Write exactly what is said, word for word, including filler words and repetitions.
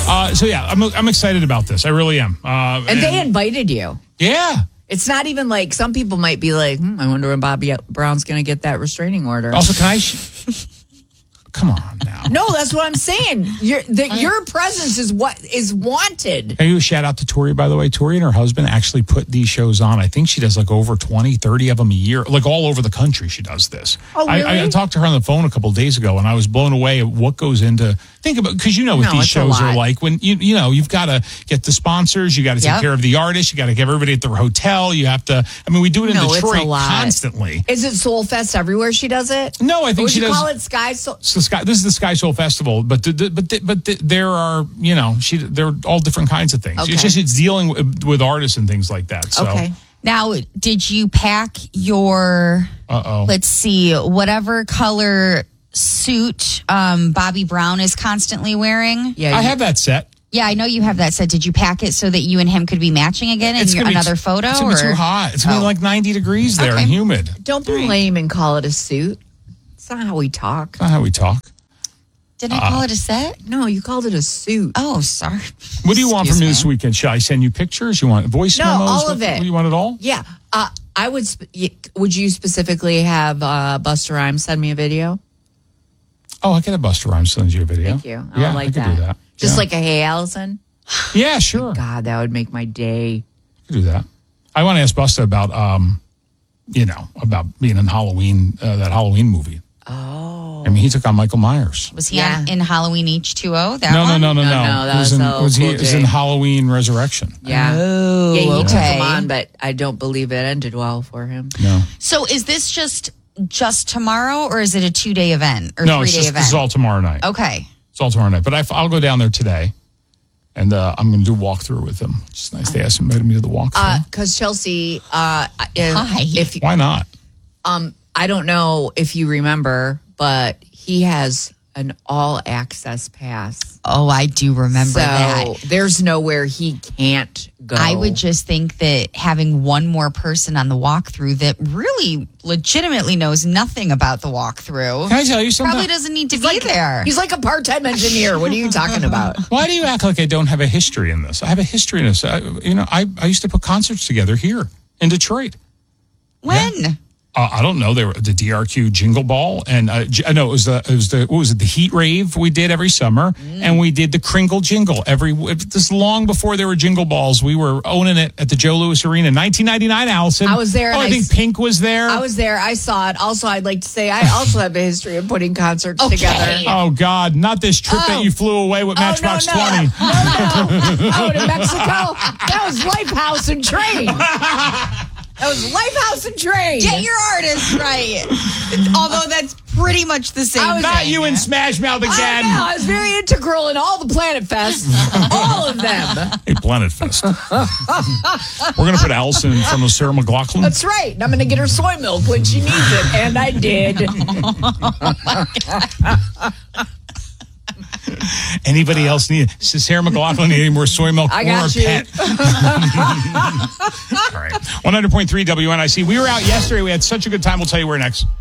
Uh, so, yeah, I'm I'm excited about this. I really am. Uh, and, and they invited you. Yeah. It's not even like some people might be like, hmm, I wonder when Bobby Brown's going to get that restraining order. Also, can I... Sh- Come on now. No, that's what I'm saying. Your the, your presence is what is wanted. Can you a shout out to Tori, by the way? Tori and her husband actually put these shows on. I think she does like over twenty, thirty of them a year. Like all over the country she does this. Oh, really? I, I talked to her on the phone a couple of days ago, and I was blown away at what goes into... Think about... Because you know what No, these it's a shows are lot. like. When you you know, you've got to get the sponsors. You got to take Yep. care of the artists. You got to get everybody at their hotel. You have to... I mean, we do it in No, it's a Detroit lot. constantly. Is it Soul Fest everywhere she does it? No, I Or think would she you does... call it Sky Soul? So Sky, this is the Sky Soul Festival, but the, the, but the, but the, there are, you know, she they're all different kinds of things. Okay. It's just it's dealing with, with artists and things like that. So, Okay. Now, did you pack your, uh oh, let's see, whatever color suit um, Bobby Brown is constantly wearing? Yeah, I you- have that set. Yeah, I know you have that set. Did you pack it so that you and him could be matching again in It's your, gonna be another t- photo? It's gonna be or? too hot. It's gonna Oh. be like ninety degrees there Okay. and humid. Don't be lame and call it a suit. It's not how we talk. That's not how we talk. Did I call it a set? No, you called it a suit. Oh, sorry. What do you want from Excuse me me. this weekend? Should I send you pictures? You want voice No, memos? all What- of it. What do you want it all? Yeah. Uh, I would. Sp- y- would you specifically have uh, Busta Rhymes send me a video? Oh, I can have Busta Rhymes send you a video. Thank you. I yeah, like I can that. do that. Just yeah. like a Hey Allison. yeah, sure. God, that would make my day. I can do that. I want to ask Busta about, um, you know, about being in Halloween, uh, that Halloween movie. Oh. I mean, he took on Michael Myers. Was he Yeah. on, in Halloween H two O? That No, no, one? no, no, no. No, no, that It was, was in, L was he Cool it was J. in Halloween Resurrection. Yeah. Oh, yeah, he took okay. him on, but I don't believe it ended well for him. No, So is this just just tomorrow, or is it a two day event or no, three it's day just, event? this is all tomorrow night. Okay. It's all tomorrow night. But I, I'll go down there today, and uh, I'm going to do a walkthrough with him. It's nice they asked me to do the walkthrough. Because Chelsea, uh, if, Hi. if Why not? um, I don't know if you remember, but he has an all access pass. Oh, I do remember So that. there's nowhere he can't go. I would just think that having one more person on the walkthrough that really legitimately knows nothing about the walkthrough Can I tell you something? probably doesn't need to He's be like, there. He's like a part time engineer. What are you talking about? Why do you act like I don't have a history in this? I have a history in this. I, you know, I, I used to put concerts together here in Detroit. When? Uh, I don't know. They were the D R Q Jingle Ball, and uh, J- no, it was the it was the what was it? The Heat Rave we did every summer, Mm. and we did the Kringle Jingle every. This long before there were Jingle Balls, we were owning it at the Joe Louis Arena, nineteen ninety-nine. Allison, I was there, Oh, and I I think s- Pink was there. I was there. I saw it. Also, I'd like to say I also have a history of putting concerts Okay. together. Oh God, not this trip Oh. that you flew away with Matchbox oh, no, no. twenty. No, no. Oh, to Mexico? That was Lifehouse and Train. That was Lifehouse and Train. Get your artist right. Although that's pretty much the same I was- thing. Not you and Smash Mouth I again. know. I was very integral in all the Planet Fests. all of them. Hey, Planet Fest. We're gonna put Allison in front of Sarah McLaughlin. That's right. And I'm going to get her soy milk when she needs it. And I did. Anybody else need? Does Sarah McLaughlin need any more soy milk I or got a you. pet? All right. one hundred point three W N I C. We were out yesterday. We had such a good time. We'll tell you where next.